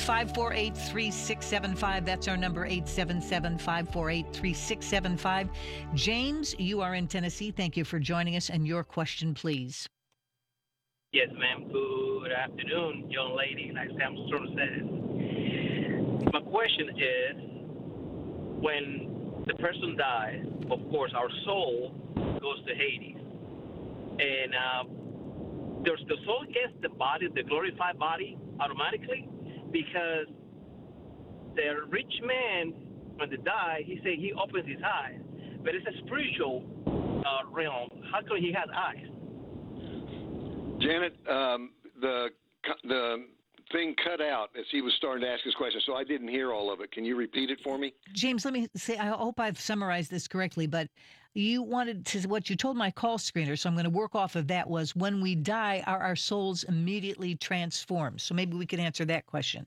548-3675. That's our number, 877-548-3675. James, you are in Tennessee. Thank you for joining us. And your question, please. Yes, ma'am. Good afternoon, young lady, like Sam Storm says. My question is, when the person dies, of course, our soul goes to Hades. And does the soul get the body, the glorified body, automatically? Because the rich man, when they die, he opens his eyes. But it's a spiritual realm. How come he has eyes? Janet, the thing cut out as he was starting to ask his question, so I didn't hear all of it. Can you repeat it for me? James, let me say, I hope I've summarized this correctly, but you wanted to, what you told my call screener, so I'm going to work off of that, was when we die, are our souls immediately transformed? So maybe we could answer that question.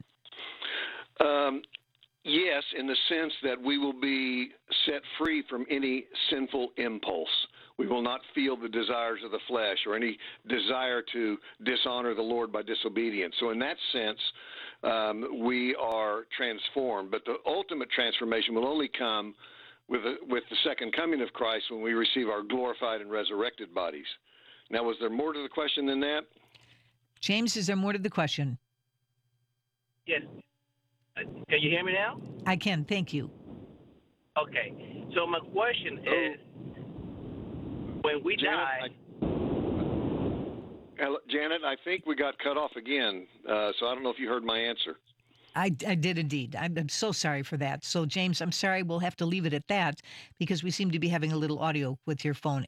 Yes, in the sense that we will be set free from any sinful impulse. We will not feel the desires of the flesh or any desire to dishonor the Lord by disobedience. So in that sense, we are transformed. But the ultimate transformation will only come with the second coming of Christ, when we receive our glorified and resurrected bodies. Now, was there more to the question than that? James, is there more to the question? Yes. Can you hear me now? I can. Thank you. Okay. So my question is, when we die... Janet, I think we got cut off again, so I don't know if you heard my answer. I did indeed. I'm so sorry for that. So, James, I'm sorry. We'll have to leave it at that because we seem to be having a little audio with your phone.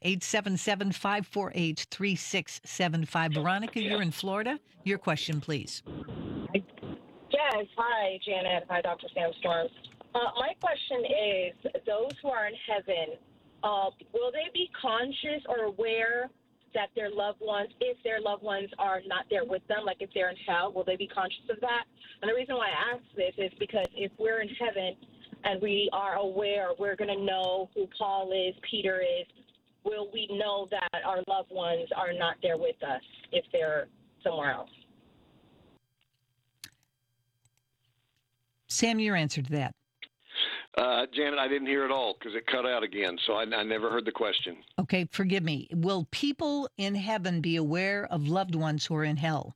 877-548-3675. Veronica, you're in Florida. Your question, please. Yes. Hi, Janet. Hi, Dr. Sandstorm. My question is, those who are in heaven, will they be conscious or aware that their loved ones, if their loved ones are not there with them, like if they're in hell, will they be conscious of that? And the reason why I ask this is because if we're in heaven and we are aware, we're going to know who Paul is, Peter is, will we know that our loved ones are not there with us if they're somewhere else? Sam, your answer to that. Janet, I didn't hear it all because it cut out again, so I never heard the question. Okay, forgive me. Will people in heaven be aware of loved ones who are in hell?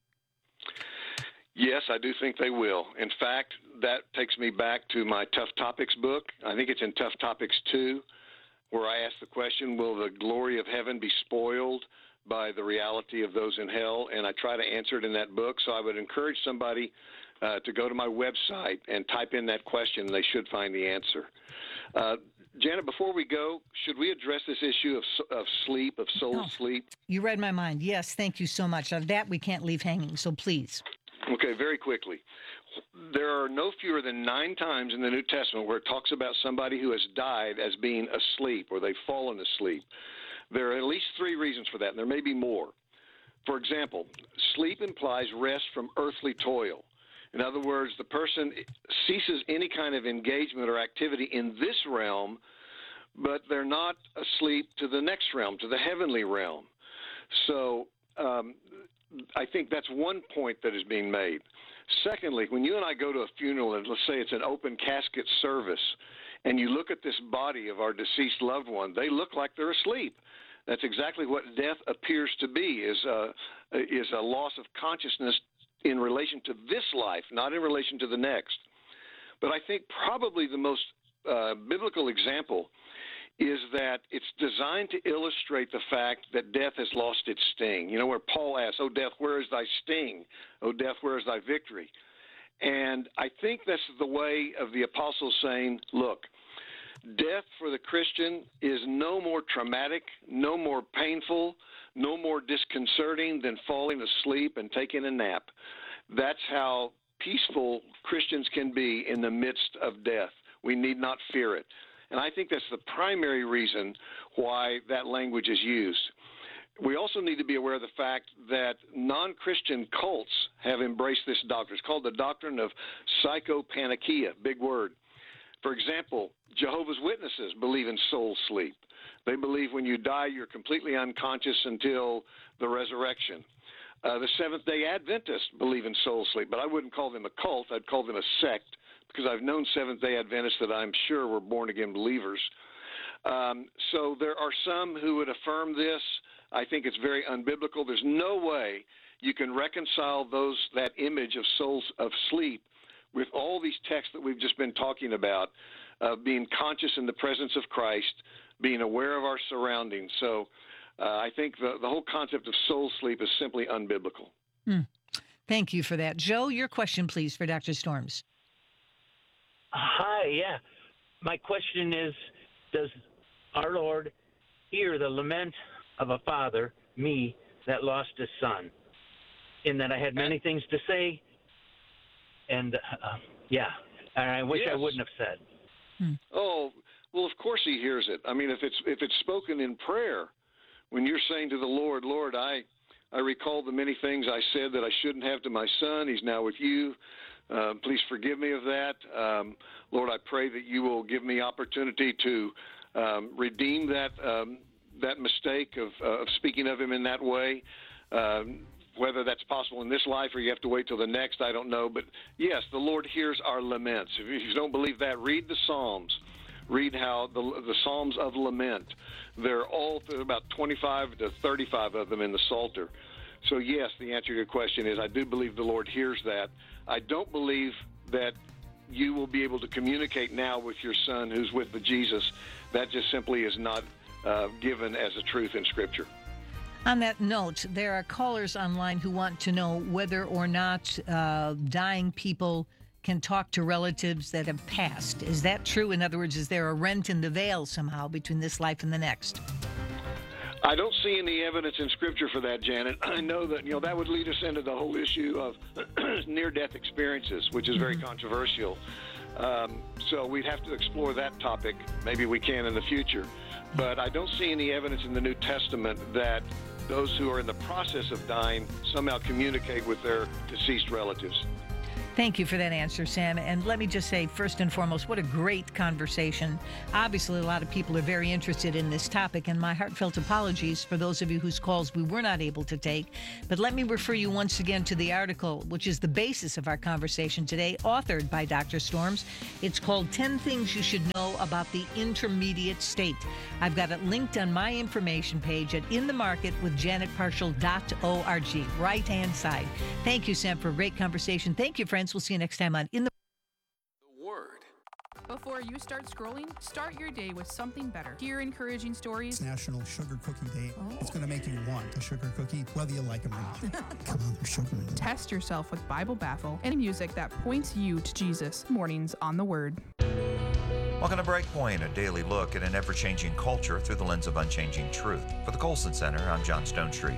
Yes, I do think they will. In fact, that takes me back to my Tough Topics book. I think it's in Tough Topics 2, where I ask the question, will the glory of heaven be spoiled by the reality of those in hell? And I try to answer it in that book, so I would encourage somebody to go to my website and type in that question, and they should find the answer. Janet, before we go, should we address this issue of sleep, of soul sleep? You read my mind. Yes, thank you so much. That we can't leave hanging, so please. Okay, very quickly. There are no fewer than 9 times in the New Testament where it talks about somebody who has died as being asleep or they've fallen asleep. There are at least 3 reasons for that, and there may be more. For example, sleep implies rest from earthly toil. In other words, the person ceases any kind of engagement or activity in this realm, but they're not asleep to the next realm, to the heavenly realm. So I think that's one point that is being made. Secondly, when you and I go to a funeral, and let's say it's an open casket service, and you look at this body of our deceased loved one, they look like they're asleep. That's exactly what death appears to be, is a loss of consciousness in relation to this life, not in relation to the next. But I think probably the most biblical example is that it's designed to illustrate the fact that death has lost its sting. You know, where Paul asks, "O death, where is thy sting? O death, where is thy victory?" And I think that's the way of the apostles saying, look, death for the Christian is no more traumatic, no more painful, no more disconcerting than falling asleep and taking a nap. That's how peaceful Christians can be in the midst of death. We need not fear it. And I think that's the primary reason why that language is used. We also need to be aware of the fact that non-Christian cults have embraced this doctrine. It's called the doctrine of psychopaneikia, big word. For example, Jehovah's Witnesses believe in soul sleep. They believe when you die, you're completely unconscious until the resurrection. The Seventh-day Adventists believe in soul sleep, but I wouldn't call them a cult. I'd call them a sect, because I've known Seventh-day Adventists that I'm sure were born-again believers. So there are some who would affirm this. I think it's very unbiblical. There's no way you can reconcile that image of souls of sleep with all these texts that we've just been talking about, being conscious in the presence of Christ, being aware of our surroundings. So I think the whole concept of soul sleep is simply unbiblical. Thank you for that. Joe, your question, please, for Dr. Storms. Hi, yeah. My question is, does our Lord hear the lament of a father, me, that lost his son? In that I had many things to say, and and I wish I wouldn't have said. Oh, well, of course he hears it. I mean, if it's spoken in prayer, when you're saying to the Lord, Lord, I recall the many things I said that I shouldn't have to my son. He's now with you. Please forgive me of that. Lord, I pray that you will give me opportunity to redeem that mistake of speaking of him in that way. Whether that's possible in this life or you have to wait till the next, I don't know. But yes, the Lord hears our laments. If you don't believe that, read the Psalms. Read how the Psalms of Lament. They're all about 25 to 35 of them in the Psalter. So yes, the answer to your question is I do believe the Lord hears that. I don't believe that you will be able to communicate now with your son who's with the Jesus. That just simply is not given as a truth in Scripture. On that note, there are callers online who want to know whether or not dying people can talk to relatives that have passed. Is that true? In other words, is there a rent in the veil somehow between this life and the next? I don't see any evidence in Scripture for that, Janet. I know that that would lead us into the whole issue of near-death experiences, which is very controversial. So we'd have to explore that topic. Maybe we can in the future. But I don't see any evidence in the New Testament that those who are in the process of dying somehow communicate with their deceased relatives. Thank you for that answer, Sam. And let me just say, first and foremost, what a great conversation. Obviously, a lot of people are very interested in this topic, and my heartfelt apologies for those of you whose calls we were not able to take. But let me refer you once again to the article, which is the basis of our conversation today, authored by Dr. Storms. It's called 10 Things You Should Know About the Intermediate State. I've got it linked on my information page at inthemarketwithjanetparshall.org, right-hand side. Thank you, Sam, for a great conversation. Thank you, friends. We'll see you next time on In the Word. Before you start scrolling, start your day with something better. Hear encouraging stories. It's National Sugar Cookie Day. Oh. It's going to make you want a sugar cookie, whether you like them or not. Come on, they're sugary. Test yourself with Bible Baffle and music that points you to Jesus. Mornings on the Word. Welcome to Breakpoint, a daily look at an ever-changing culture through the lens of unchanging truth. For the Colson Center, I'm John Stonestreet.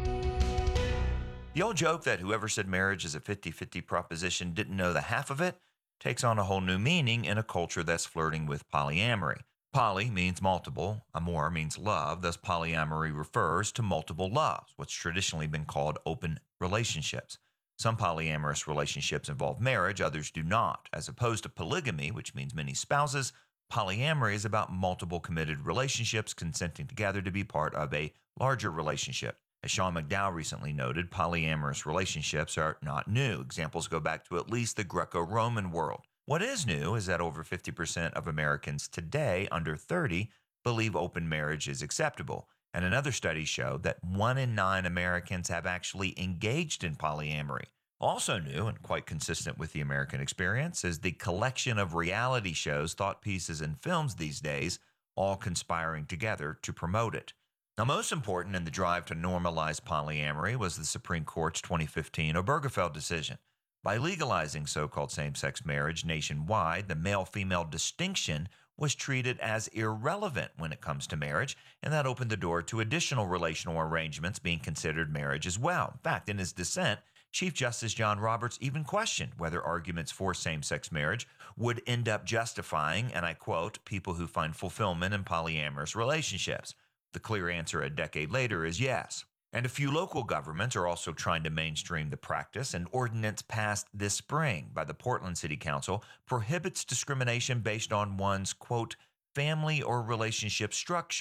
The old joke that whoever said marriage is a 50-50 proposition didn't know the half of it takes on a whole new meaning in a culture that's flirting with polyamory. Poly means multiple, amor means love, thus polyamory refers to multiple loves, what's traditionally been called open relationships. Some polyamorous relationships involve marriage, others do not. As opposed to polygamy, which means many spouses, polyamory is about multiple committed relationships consenting together to be part of a larger relationship. As Sean McDowell recently noted, polyamorous relationships are not new. Examples go back to at least the Greco-Roman world. What is new is that over 50% of Americans today, under 30, believe open marriage is acceptable. And another study showed that 1 in 9 Americans have actually engaged in polyamory. Also new and quite consistent with the American experience is the collection of reality shows, thought pieces, and films these days, all conspiring together to promote it. Now, most important in the drive to normalize polyamory was the Supreme Court's 2015 Obergefell decision. By legalizing so-called same-sex marriage nationwide, the male-female distinction was treated as irrelevant when it comes to marriage, and that opened the door to additional relational arrangements being considered marriage as well. In fact, in his dissent, Chief Justice John Roberts even questioned whether arguments for same-sex marriage would end up justifying, and I quote, people who find fulfillment in polyamorous relationships. The clear answer a decade later is yes. And a few local governments are also trying to mainstream the practice. An ordinance passed this spring by the Portland City Council prohibits discrimination based on one's, quote, family or relationship structure.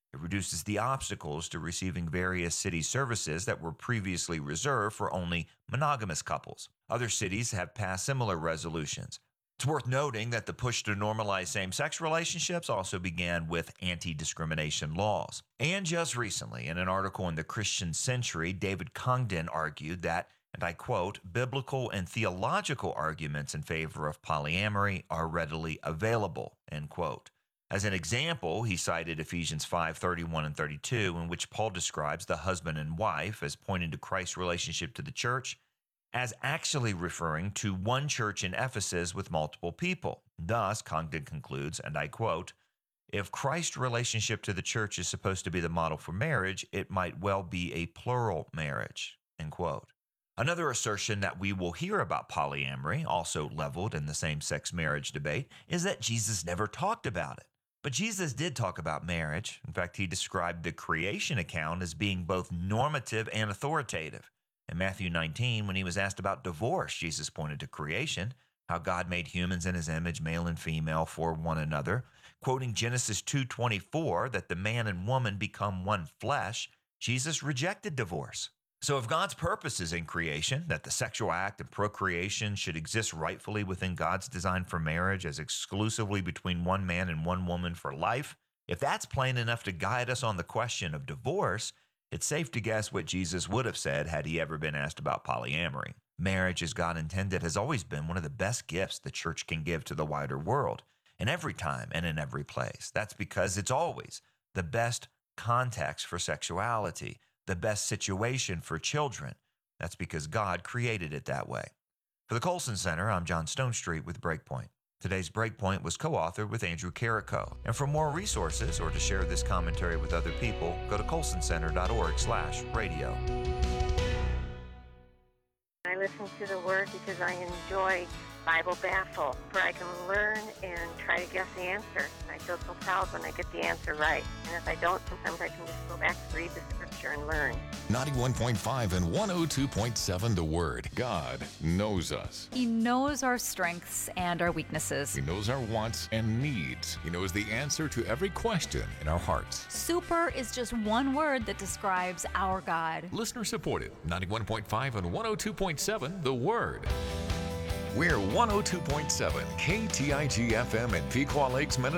It reduces the obstacles to receiving various city services that were previously reserved for only monogamous couples. Other cities have passed similar resolutions. It's worth noting that the push to normalize same-sex relationships also began with anti-discrimination laws. And just recently, in an article in the Christian Century, David Congdon argued that, and I quote, biblical and theological arguments in favor of polyamory are readily available, end quote. As an example, he cited Ephesians 5:31 and 32, in which Paul describes the husband and wife as pointing to Christ's relationship to the church, as actually referring to one church in Ephesus with multiple people. Thus, Congdon concludes, and I quote, if Christ's relationship to the church is supposed to be the model for marriage, it might well be a plural marriage, end quote. Another assertion that we will hear about polyamory, also leveled in the same-sex marriage debate, is that Jesus never talked about it. But Jesus did talk about marriage. In fact, he described the creation account as being both normative and authoritative. In Matthew 19, when he was asked about divorce, Jesus pointed to creation, how God made humans in his image, male and female, for one another. Quoting Genesis 2:24, that the man and woman become one flesh, Jesus rejected divorce. So if God's purpose is in creation, that the sexual act and procreation should exist rightfully within God's design for marriage as exclusively between one man and one woman for life, if that's plain enough to guide us on the question of divorce, it's safe to guess what Jesus would have said had he ever been asked about polyamory. Marriage, as God intended, has always been one of the best gifts the church can give to the wider world, in every time and in every place. That's because it's always the best context for sexuality, the best situation for children. That's because God created it that way. For the Colson Center, I'm John Stonestreet with Breakpoint. Today's Breakpoint was co-authored with Andrew Carrico. And for more resources or to share this commentary with other people, go to colsoncenter.org/radio. I listen to the Word because I enjoy Bible Baffle, where I can learn and try to guess the answer. I feel so proud when I get the answer right. And if I don't, sometimes I can just go back, read the scripture, and learn. 91.5 and 102.7 The Word. God knows us. He knows our strengths and our weaknesses. He knows our wants and needs. He knows the answer to every question in our hearts. Super is just one word that describes our God. Listener supported. 91.5 and 102.7 The Word. We're 102.7 KTIG FM in Pequot Lakes, Minnesota.